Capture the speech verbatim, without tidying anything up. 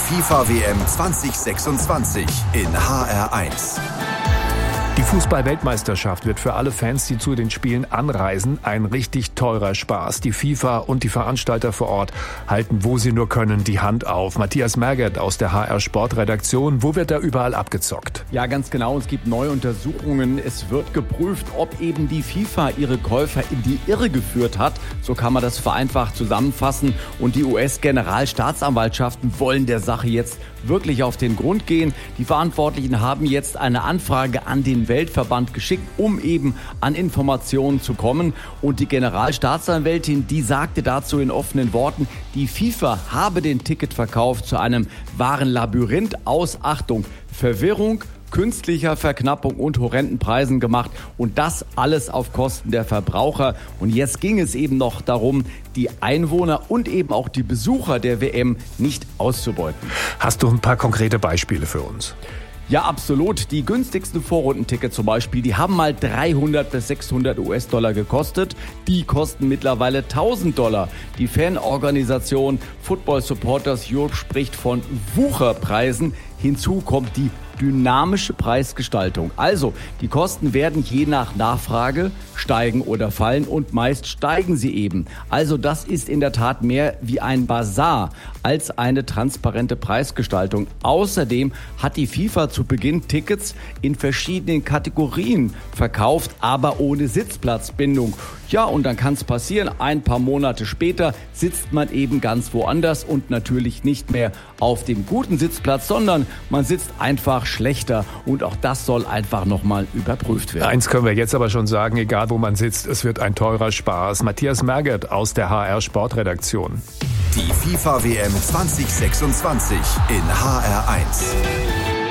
FIFA-W M zwanzig sechsundzwanzig in H R eins. Die Fußball-Weltmeisterschaft wird für alle Fans, die zu den Spielen anreisen, ein richtig teurer Spaß. Die FIFA und die Veranstalter vor Ort halten, wo sie nur können, die Hand auf. Matthias Merget aus der H R Sportredaktion. Wo wird da überall abgezockt? Ja, ganz genau. Es gibt neue Untersuchungen. Es wird geprüft, ob eben die FIFA ihre Käufer in die Irre geführt hat. So kann man das vereinfacht zusammenfassen. Und die U S-Generalstaatsanwaltschaften wollen der Sache jetzt wirklich auf den Grund gehen. Die Verantwortlichen haben jetzt eine Anfrage an den Weltverband geschickt, um eben an Informationen zu kommen. Und die Generalstaatsanwältin, die sagte dazu in offenen Worten, die FIFA habe den Ticketverkauf zu einem wahren Labyrinth aus, Achtung, Verwirrung, künstlicher Verknappung und horrenden Preisen gemacht und das alles auf Kosten der Verbraucher. Und jetzt ging es eben noch darum, die Einwohner und eben auch die Besucher der W M nicht auszubeuten. Hast du ein paar konkrete Beispiele für uns? Ja, absolut. Die günstigsten Vorrundentickets zum Beispiel, die haben mal dreihundert bis sechshundert US-Dollar gekostet. Die kosten mittlerweile tausend Dollar. Die Fanorganisation Football Supporters Europe spricht von Wucherpreisen. Hinzu kommt die dynamische Preisgestaltung. Also, die Kosten werden je nach Nachfrage steigen oder fallen und meist steigen sie eben. Also, das ist in der Tat mehr wie ein Basar als eine transparente Preisgestaltung. Außerdem hat die FIFA zu Beginn Tickets in verschiedenen Kategorien verkauft, aber ohne Sitzplatzbindung. Ja, und dann kann es passieren, ein paar Monate später sitzt man eben ganz woanders und natürlich nicht mehr auf dem guten Sitzplatz, sondern man sitzt einfach schlechter und auch das soll einfach nochmal überprüft werden. Eins können wir jetzt aber schon sagen, egal wo man sitzt, es wird ein teurer Spaß. Matthias Merget aus der H R Sportredaktion. Die FIFA-W M zwanzig sechsundzwanzig in H R eins.